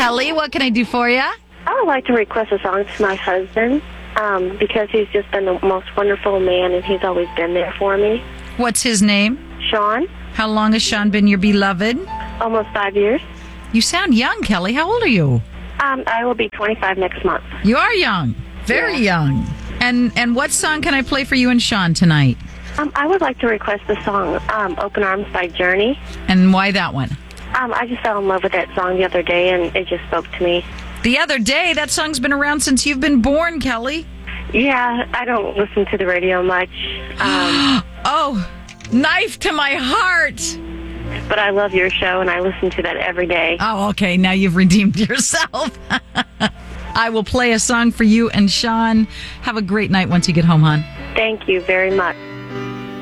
Kelly. What can I do for you? I would like to request a song to my husband because he's just been the most wonderful man, and he's always been there for me. What's his name? Sean. How long has Sean been your beloved? Almost 5 years. You sound young, Kelly. How old are you? I will be 25 next month. You are young. Very young. And what song can I play for you and Sean tonight? I would like to request the song Open Arms by Journey. And why that one? I just fell in love with that song the other day, and it just spoke to me. The other day? That song's been around since you've been born, Kelly. Yeah, I don't listen to the radio much. Oh, knife to my heart. But I love your show, and I listen to that every day. Oh, okay. Now you've redeemed yourself. I will play a song for you and Sean. Have a great night once you get home, hon. Thank you very much.